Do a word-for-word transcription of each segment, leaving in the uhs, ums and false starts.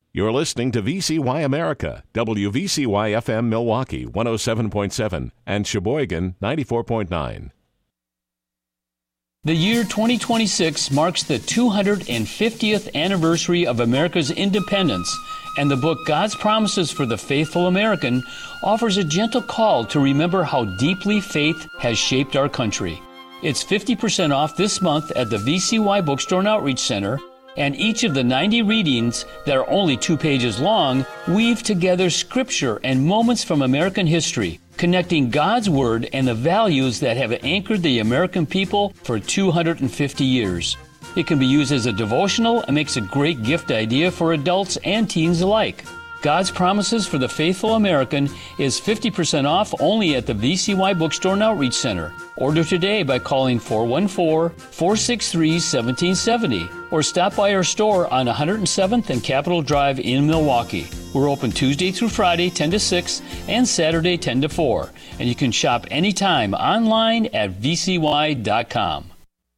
You're listening to V C Y America, W V C Y F M Milwaukee one oh seven point seven and Sheboygan ninety-four point nine. The year twenty twenty-six marks the two hundred fiftieth anniversary of America's independence, and the book God's Promises for the Faithful American offers a gentle call to remember how deeply faith has shaped our country. It's fifty percent off this month at the V C Y Bookstore and Outreach Center, and each of the ninety readings that are only two pages long weave together scripture and moments from American history, connecting God's Word and the values that have anchored the American people for two hundred fifty years. It can be used as a devotional and makes a great gift idea for adults and teens alike. God's Promises for the Faithful American is fifty percent off only at the V C Y Bookstore and Outreach Center. Order today by calling four one four, four six three, one seven seven zero or stop by our store on one hundred seventh and Capitol Drive in Milwaukee. We're open Tuesday through Friday, ten to six, and Saturday, ten to four. And you can shop anytime online at v c y dot com.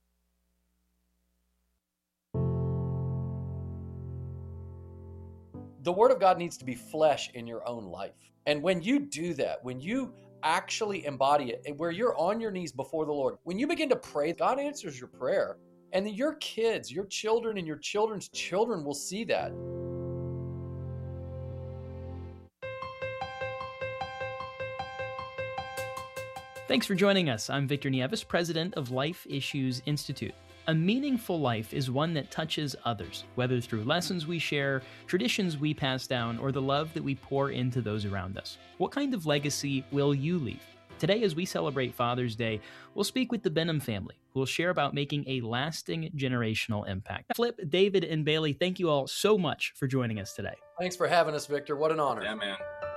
The Word of God needs to be flesh in your own life. And when you do that, when you actually embody it, where you're on your knees before the Lord, when you begin to pray, God answers your prayer. And then your kids, your children, and your children's children will see that. Thanks for joining us. I'm Victor Nieves, president of Life Issues Institute. A meaningful life is one that touches others, whether through lessons we share, traditions we pass down, or the love that we pour into those around us. What kind of legacy will you leave? Today, as we celebrate Father's Day, we'll speak with the Benham family, who will share about making a lasting generational impact. Flip, David, and Bailey, thank you all so much for joining us today. Thanks for having us, Victor. What an honor. Yeah, man.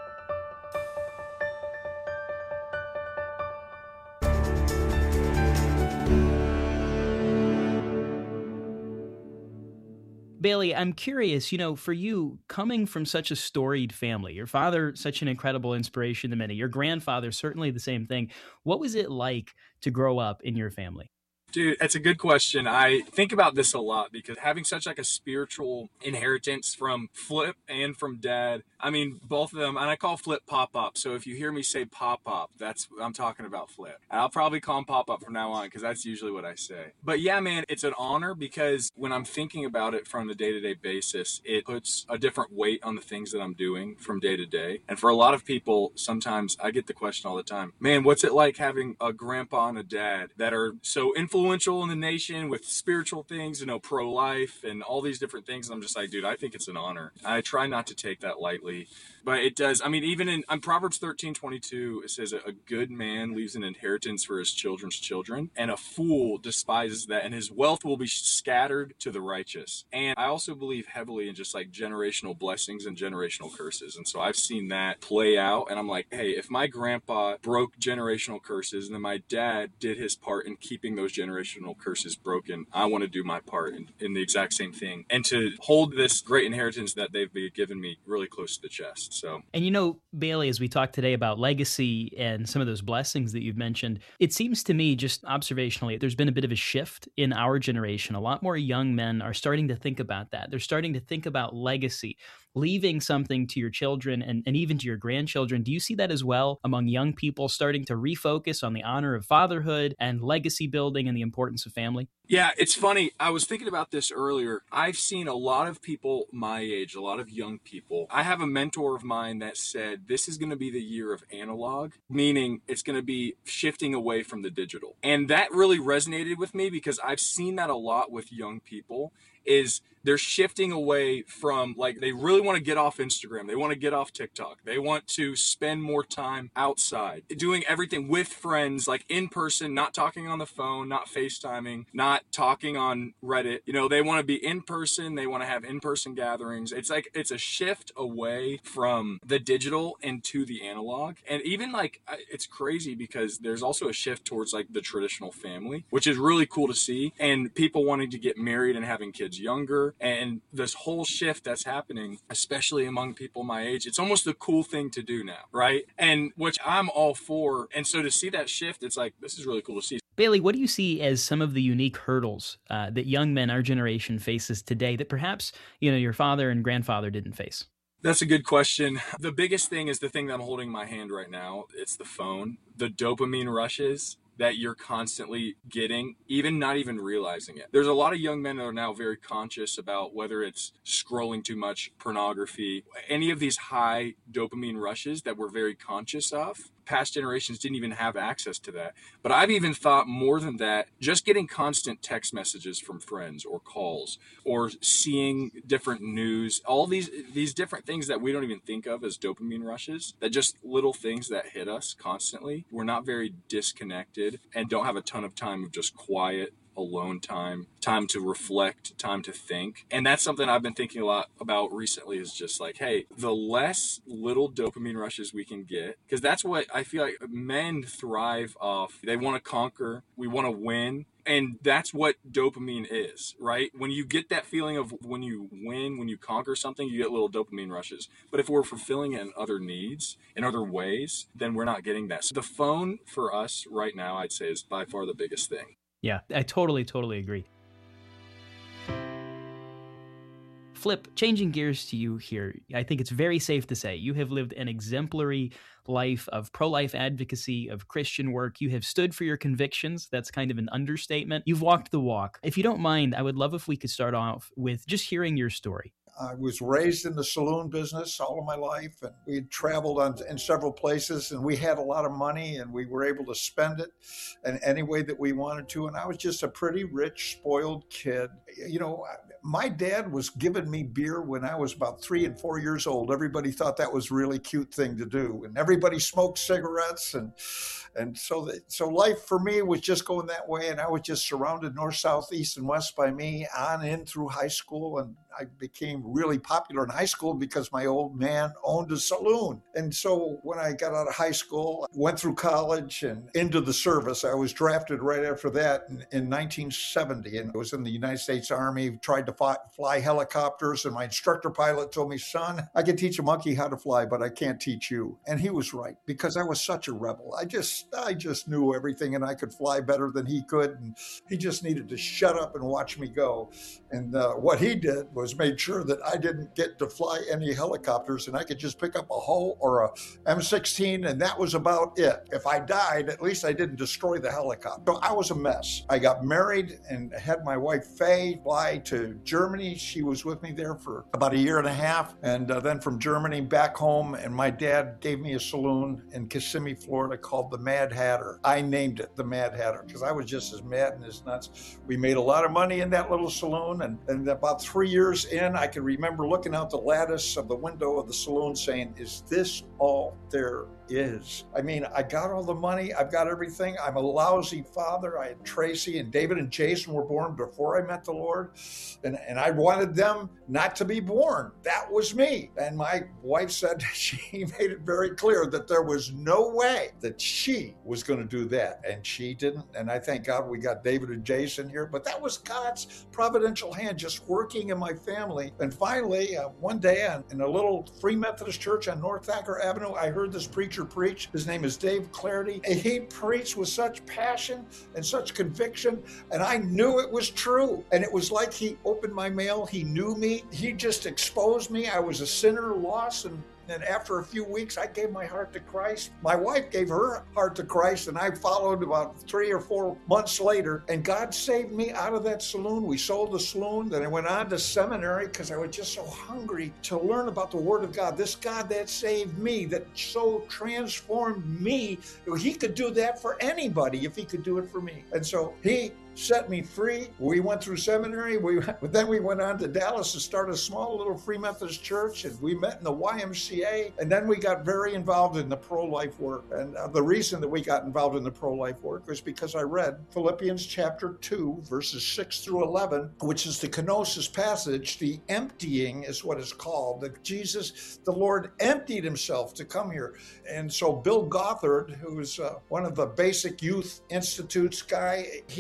Bailey, I'm curious, you know, for you, coming from such a storied family, your father, such an incredible inspiration to many, your grandfather, certainly the same thing. What was it like to grow up in your family? Dude, that's a good question. I think about this a lot because having such like a spiritual inheritance from Flip and from Dad, I mean, both of them, and I call Flip Pop-Up. So if you hear me say Pop-Up, that's, I'm talking about Flip. And I'll probably call him Pop-Up from now on because that's usually what I say. But yeah, man, it's an honor because when I'm thinking about it from a day-to-day basis, it puts a different weight on the things that I'm doing from day to day. And for a lot of people, sometimes I get the question all the time, man, what's it like having a grandpa and a dad that are so influential influential in the nation with spiritual things, you know, pro-life and all these different things. I'm just like, dude, I think it's an honor. I try not to take that lightly, but it does. I mean, even in um, Proverbs thirteen twenty-two, it says a good man leaves an inheritance for his children's children, and a fool despises that, and his wealth will be scattered to the righteous. And I also believe heavily in just like generational blessings and generational curses. And so I've seen that play out, and I'm like, hey, if my grandpa broke generational curses and then my dad did his part in keeping those generational curses broken, I want to do my part in, in the exact same thing, and to hold this great inheritance that they've given me really close to the chest. So, and you know, Bailey, as we talk today about legacy and some of those blessings that you've mentioned, it seems to me, just observationally, there's been a bit of a shift in our generation. A lot more young men are starting to think about that. They're starting to think about legacy, leaving something to your children and, and even to your grandchildren. Do you see that as well among young people starting to refocus on the honor of fatherhood and legacy building and the importance of family? Yeah, it's funny. I was thinking about this earlier. I've seen a lot of people my age, a lot of young people. I have a mentor of mine that said this is going to be the year of analog, meaning it's going to be shifting away from the digital. And that really resonated with me because I've seen that a lot with young people. Is they're shifting away from, like, they really want to get off Instagram. They want to get off TikTok. They want to spend more time outside, doing everything with friends, like in person, not talking on the phone, not FaceTiming, not talking on Reddit. You know, they want to be in person. They want to have in-person gatherings. It's like, it's a shift away from the digital into the analog. And even like, it's crazy because there's also a shift towards like the traditional family, which is really cool to see. And people wanting to get married and having kids younger. more. And this whole shift that's happening, especially among people my age, it's almost the cool thing to do now, right? And which I'm all for. And so to see that shift, it's like, this is really cool to see. Bailey, what do you see as some of the unique hurdles uh, that young men, our generation, faces today that perhaps, you know, your father and grandfather didn't face? That's a good question. The biggest thing is the thing that I'm holding in my hand right now. It's the phone, the dopamine rushes that you're constantly getting, even not even realizing it. There's a lot of young men that are now very conscious about whether it's scrolling too much, pornography, any of these high dopamine rushes that we're very conscious of. Past generations didn't even have access to that. But I've even thought more than that, just getting constant text messages from friends or calls or seeing different news, all these these different things that we don't even think of as dopamine rushes, that just little things that hit us constantly. We're not very disconnected and don't have a ton of time of just quiet, alone time, time to reflect, time to think. And that's something I've been thinking a lot about recently is just like, hey, the less little dopamine rushes we can get, because that's what I feel like men thrive off. They want to conquer, we want to win. And that's what dopamine is, right? When you get that feeling of when you win, when you conquer something, you get little dopamine rushes. But if we're fulfilling it in other needs, in other ways, then we're not getting that. So the phone for us right now, I'd say, is by far the biggest thing. Yeah, I totally, totally agree. Flip, changing gears to you here, I think it's very safe to say you have lived an exemplary life of pro-life advocacy, of Christian work. You have stood for your convictions. That's kind of an understatement. You've walked the walk. If you don't mind, I would love if we could start off with just hearing your story. I was raised in the saloon business all of my life, and we traveled on, in several places, and we had a lot of money, and we were able to spend it in any way that we wanted to. And I was just a pretty rich, spoiled kid. You know, my dad was giving me beer when I was about three and four years old. Everybody thought that was a really cute thing to do, and everybody smoked cigarettes, and and so the, so life for me was just going that way, and I was just surrounded north, south, east, and west by me on in through high school, and I became really popular in high school because my old man owned a saloon. And so when I got out of high school, I went through college and into the service. I was drafted right after that in, in nineteen seventy, and I was in the United States Army, tried to fly, fly helicopters, and my instructor pilot told me, son, I can teach a monkey how to fly, but I can't teach you. And he was right, because I was such a rebel. I just, I just knew everything, and I could fly better than he could, and he just needed to shut up and watch me go. And uh, what he did was was made sure that I didn't get to fly any helicopters, and I could just pick up a H O or a M sixteen, and that was about it. If I died, at least I didn't destroy the helicopter. So I was a mess. I got married and had my wife Faye fly to Germany. She was with me there for about a year and a half, and uh, then from Germany back home, and my dad gave me a saloon in Kissimmee, Florida called the Mad Hatter. I named it the Mad Hatter because I was just as mad and as nuts. We made a lot of money in that little saloon, and, and about three years in, I can remember looking out the lattice of the window of the saloon saying, is this all there is? I mean, I got all the money. I've got everything. I'm a lousy father. I had Tracy and David and Jason were born before I met the Lord. And, and I wanted them not to be born. That was me. And my wife said, she made it very clear that there was no way that she was going to do that. And she didn't. And I thank God we got David and Jason here. But that was God's providential hand just working in my family. And finally, uh, one day in a little Free Methodist church on North Thacker Avenue, I heard this preacher preach. His name is Dave Clarity. And he preached with such passion and such conviction. And I knew it was true. And it was like he opened my mail. He knew me. He just exposed me. I was a sinner, lost, and And after a few weeks, I gave my heart to Christ. My wife gave her heart to Christ, and I followed about three or four months later. And God saved me out of that saloon. We sold the saloon. Then I went on to seminary because I was just so hungry to learn about the Word of God. This God that saved me, that so transformed me, he could do that for anybody if he could do it for me. And so he set me free. We went through seminary. We then we went on to Dallas to start a small little Free Methodist church, and we met in the Y M C A. And then we got very involved in the pro-life work. And uh, the reason that we got involved in the pro-life work was because I read Philippians chapter two, verses six through eleven, which is the kenosis passage. The emptying is what it's called. That Jesus, the Lord, emptied himself to come here. And so Bill Gothard, who's uh, one of the Basic Youth Institutes guy, he asked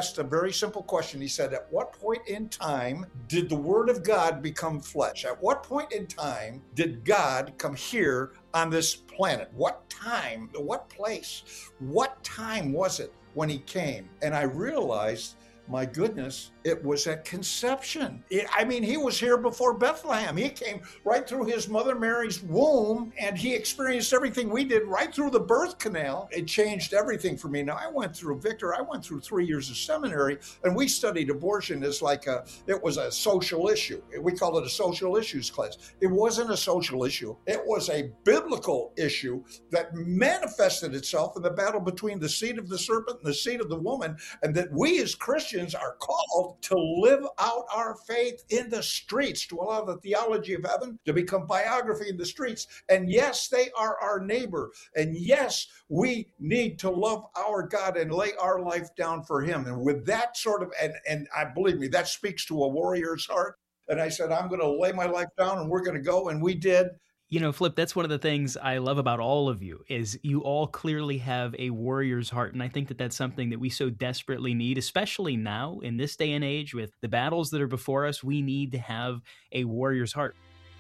asked a very simple question. He said, at what point in time did the Word of God become flesh? At what point in time did God come here on this planet? What time, what place, what time was it when he came? And I realized, my goodness, it was at conception. It, I mean, he was here before Bethlehem. He came right through his mother Mary's womb, and he experienced everything we did right through the birth canal. It changed everything for me. Now, I went through, Victor, I went through three years of seminary, and we studied abortion as like a, it was a social issue. We called it a social issues class. It wasn't a social issue. It was a biblical issue that manifested itself in the battle between the seed of the serpent and the seed of the woman, and that we as Christians are called to live out our faith in the streets, to allow the theology of heaven to become biography in the streets. And yes, they are our neighbor. And yes, we need to love our God and lay our life down for him. And with that sort of, and, and I believe me, that speaks to a warrior's heart. And I said, I'm going to lay my life down and we're going to go. And we did. You know, Flip, that's one of the things I love about all of you is you all clearly have a warrior's heart. And I think that that's something that we so desperately need, especially now in this day and age with the battles that are before us. We need to have a warrior's heart.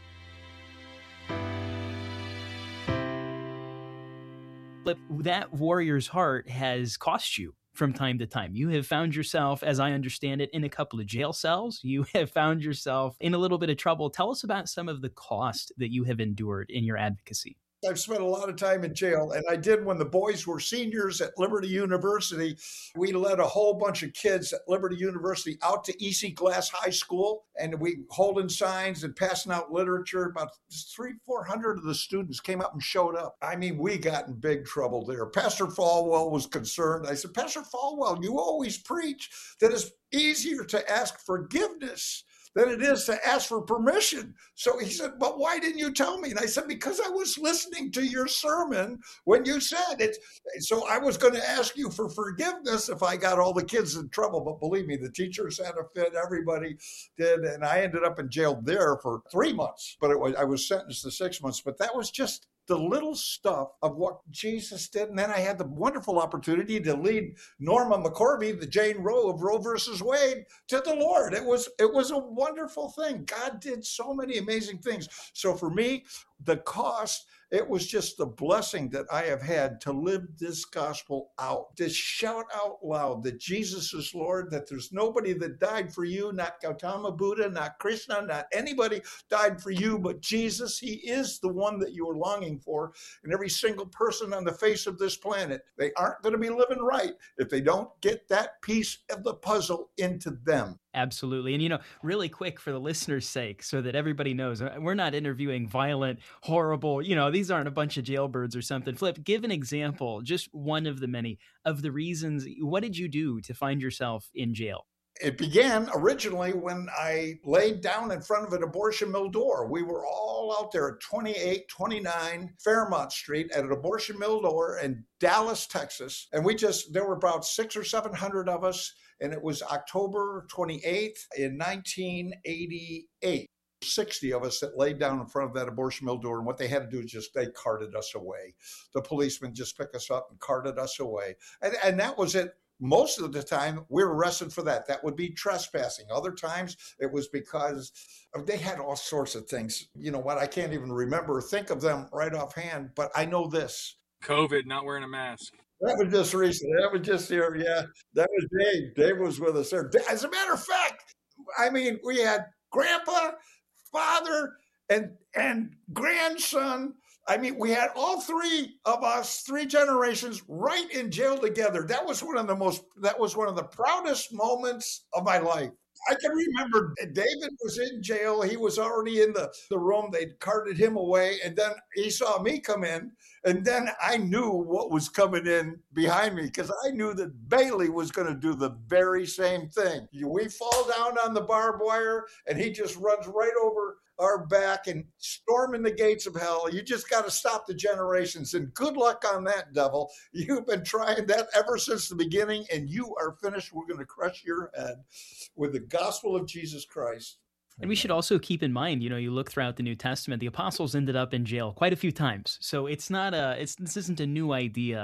Flip, that warrior's heart has cost you from time to time. You have found yourself, as I understand it, in a couple of jail cells. You have found yourself in a little bit of trouble. Tell us about some of the cost that you have endured in your advocacy. I've spent a lot of time in jail, and I did when the boys were seniors at Liberty University. We led a whole bunch of kids at Liberty University out to E C Glass High School, and we holding signs and passing out literature. About three, four hundred of the students came up and showed up. I mean, we got in big trouble there. Pastor Falwell was concerned. I said, Pastor Falwell, you always preach that it's easier to ask forgiveness than it is to ask for permission. So he said, but why didn't you tell me? And I said, because I was listening to your sermon when you said it. So I was going to ask you for forgiveness if I got all the kids in trouble. But believe me, the teachers had a fit, everybody did. And I ended up in jail there for three months, but it was, I was sentenced to six months. But that was just the little stuff of what Jesus did. And then I had the wonderful opportunity to lead Norma McCorvey, the Jane Roe of Roe versus Wade, to the Lord. It was, it was a wonderful thing. God did so many amazing things. So for me, the cost, it was just the blessing that I have had to live this gospel out, to shout out loud that Jesus is Lord, that there's nobody that died for you, not Gautama Buddha, not Krishna, not anybody died for you, but Jesus. He is the one that you are longing for. And every single person on the face of this planet, they aren't going to be living right if they don't get that piece of the puzzle into them. Absolutely. And, you know, really quick for the listener's sake, so that everybody knows, we're not interviewing violent, horrible, you know, these aren't a bunch of jailbirds or something. Flip, give an example, just one of the many, of the reasons. What did you do to find yourself in jail? It began originally when I laid down in front of an abortion mill door. We were all out there at twenty-eight twenty-nine Fairmont Street at an abortion mill door in Dallas, Texas. And we just, there were about six or seven hundred of us. And it was October twenty-eighth in nineteen eighty-eight. sixty of us that laid down in front of that abortion mill door. And what they had to do is just, they carted us away. The policemen just picked us up and carted us away. And, and that was it. Most of the time, we were arrested for that. That would be trespassing. Other times, it was because they had all sorts of things. You know what? I can't even remember or think of them right offhand, but I know this. COVID, not wearing a mask. That was just recent. That was just here. Yeah, that was Dave. Dave was with us there. As a matter of fact, I mean, we had grandpa, father, and and grandson. I mean, we had all three of us, three generations, right in jail together. That was one of the most, that was one of the proudest moments of my life. I can remember David was in jail. He was already in the, the room. They'd carted him away. And then he saw me come in. And then I knew what was coming in behind me because I knew that Bailey was going to do the very same thing. We fall down on the barbed wire and he just runs right over our back and storming the gates of hell. You just got to stop the generations. And good luck on that, devil. You've been trying that ever since the beginning, and you are finished. We're going to crush your head with the gospel of Jesus Christ. And we should also keep in mind, you know, you look throughout the New Testament, the apostles ended up in jail quite a few times. So it's not a, it's, this isn't a new idea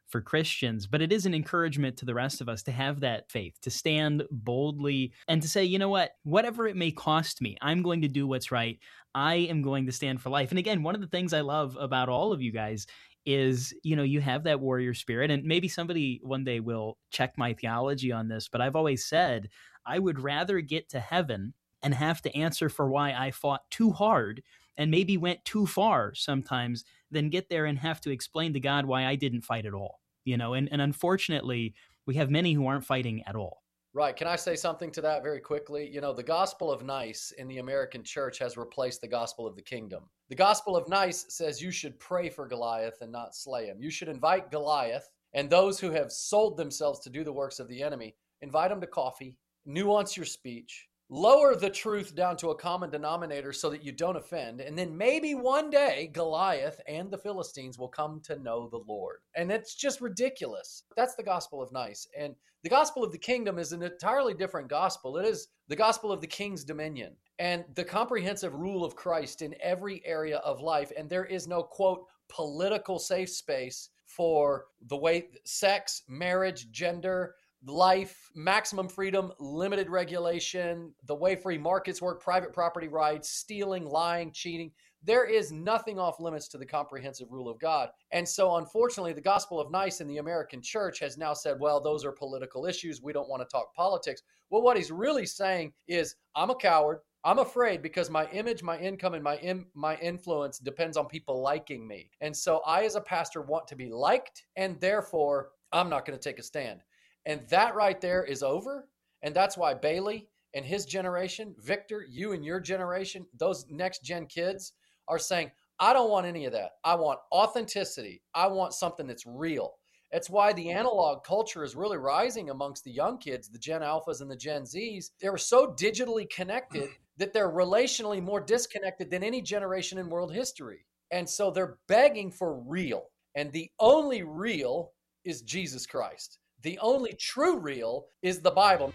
for Christians, but it is an encouragement to the rest of us to have that faith, to stand boldly and to say, you know what, whatever it may cost me, I'm going to do what's right. I am going to stand for life. And again, one of the things I love about all of you guys is, you know, you have that warrior spirit, and maybe somebody one day will check my theology on this, but I've always said I would rather get to heaven and have to answer for why I fought too hard and maybe went too far sometimes than get there and have to explain to God why I didn't fight at all. You know, and, and unfortunately, we have many who aren't fighting at all. Right. Can I say something to that very quickly? You know, the gospel of nice in the American church has replaced the gospel of the kingdom. The gospel of nice says you should pray for Goliath and not slay him. You should invite Goliath and those who have sold themselves to do the works of the enemy, invite them to coffee, nuance your speech, lower the truth down to a common denominator so that you don't offend. And then maybe one day Goliath and the Philistines will come to know the Lord. And it's just ridiculous. That's the gospel of nice. And the gospel of the kingdom is an entirely different gospel. It is the gospel of the king's dominion and the comprehensive rule of Christ in every area of life. And there is no, quote, political safe space for the way sex, marriage, gender, life, maximum freedom, limited regulation, the way free markets work, private property rights, stealing, lying, cheating. There is nothing off limits to the comprehensive rule of God. And so, unfortunately, the gospel of nice in the American church has now said, well, those are political issues. We don't want to talk politics. Well, what he's really saying is, I'm a coward. I'm afraid because my image, my income, and my in, my influence depends on people liking me. And so I, as a pastor, want to be liked, and therefore, I'm not going to take a stand. And that right there is over. And that's why Bailey and his generation, Victor, you and your generation, those next gen kids are saying, I don't want any of that. I want authenticity. I want something that's real. That's why the analog culture is really rising amongst the young kids, the Gen Alphas and the Gen Zs. They're so digitally connected that they're relationally more disconnected than any generation in world history. And so they're begging for real. And the only real is Jesus Christ. The only true real is the Bible.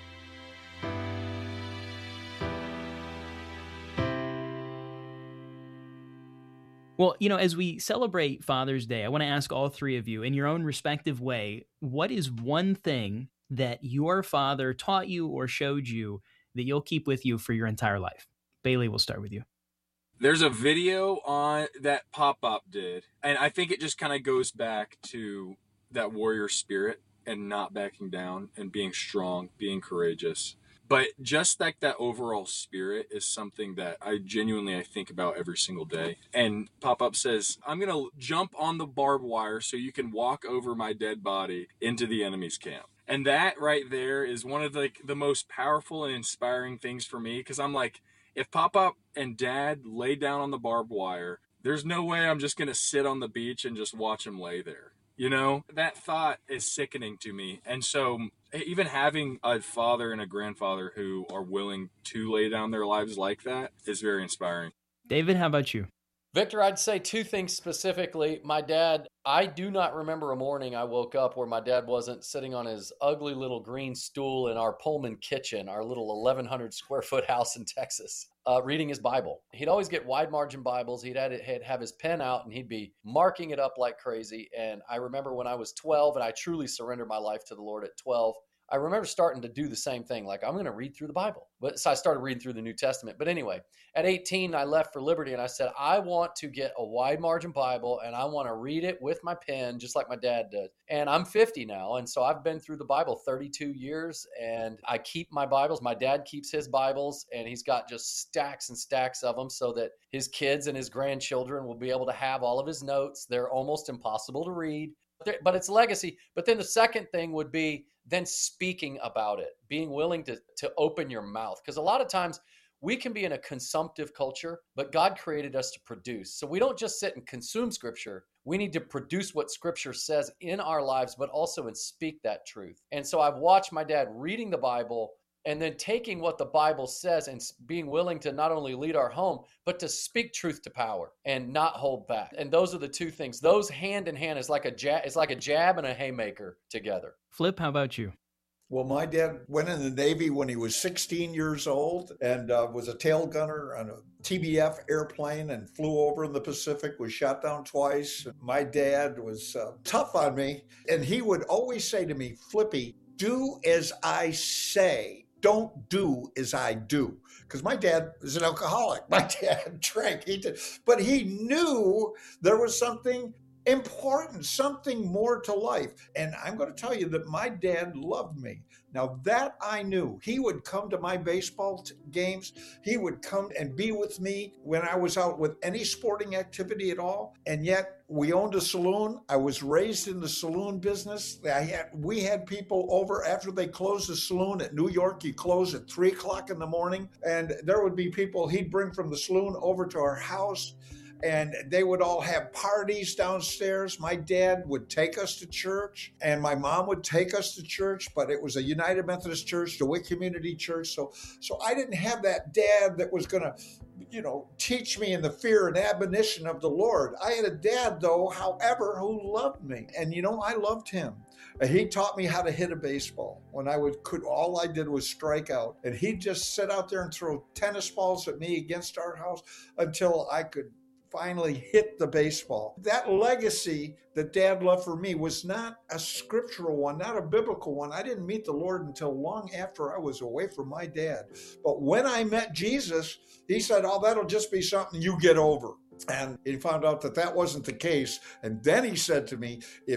Well, you know, as we celebrate Father's Day, I want to ask all three of you, in your own respective way, what is one thing that your father taught you or showed you that you'll keep with you for your entire life? Bailey, we'll start with you. There's a video on that Pop-Up did, and I think it just kind of goes back to that warrior spirit and not backing down and being strong, being courageous. But just like that overall spirit is something that I genuinely I think about every single day. And Pop-Up says, I'm going to jump on the barbed wire so you can walk over my dead body into the enemy's camp. And that right there is one of the, like, the most powerful and inspiring things for me, because I'm like, if Pop-Up and Dad lay down on the barbed wire, there's no way I'm just going to sit on the beach and just watch him lay there. You know, that thought is sickening to me. And so even having a father and a grandfather who are willing to lay down their lives like that is very inspiring. David, how about you? Victor, I'd say two things specifically. My dad, I do not remember a morning I woke up where my dad wasn't sitting on his ugly little green stool in our Pullman kitchen, our little eleven hundred square foot house in Texas, uh, reading his Bible. He'd always get wide margin Bibles. He'd, had, he'd have his pen out and he'd be marking it up like crazy. And I remember when I was twelve and I truly surrendered my life to the Lord at twelve, I remember starting to do the same thing. Like, I'm going to read through the Bible. But so I started reading through the New Testament. But anyway, at eighteen, I left for Liberty and I said, I want to get a wide margin Bible and I want to read it with my pen, just like my dad did. And I'm fifty now. And so I've been through the Bible thirty-two years and I keep my Bibles. My dad keeps his Bibles and he's got just stacks and stacks of them so that his kids and his grandchildren will be able to have all of his notes. They're almost impossible to read, but it's legacy. But then the second thing would be then speaking about it, being willing to, to open your mouth. Because a lot of times we can be in a consumptive culture, but God created us to produce. So we don't just sit and consume Scripture. We need to produce what Scripture says in our lives, but also and speak that truth. And so I've watched my dad reading the Bible and then taking what the Bible says and being willing to not only lead our home, but to speak truth to power and not hold back. And those are the two things. Those hand in hand is like a jab, it's like a jab and a haymaker together. Flip, how about you? Well, my dad went in the Navy when he was sixteen years old and uh, was a tail gunner on a T B F airplane and flew over in the Pacific, was shot down twice. My dad was uh, tough on me, and he would always say to me, Flippy, do as I say. Don't do as I do. Because my dad was an alcoholic. My dad drank. He did. But he knew there was something important, something more to life. And I'm going to tell you that my dad loved me. Now that I knew. He would come to my baseball t- games. He would come and be with me when I was out with any sporting activity at all. And yet we owned a saloon. I was raised in the saloon business. I had, we had people over after they closed the saloon at New York. You close at three o'clock in the morning. And there would be people he'd bring from the saloon over to our house. And they would all have parties downstairs. My dad would take us to church, and my mom would take us to church, but it was a United Methodist Church, DeWitt Community Church. So, so I didn't have that dad that was going to, you know, teach me in the fear and admonition of the Lord. I had a dad, though, however, who loved me. And, you know, I loved him. He taught me how to hit a baseball. When I would, could, all I did was strike out. And he'd just sit out there and throw tennis balls at me against our house until I could finally hit the baseball. That legacy that Dad left for me was not a scriptural one, not a biblical one. I didn't meet the Lord until long after I was away from my dad. But when I met Jesus, he said, oh, that'll just be something you get over. And he found out that that wasn't the case. And then he said to me, if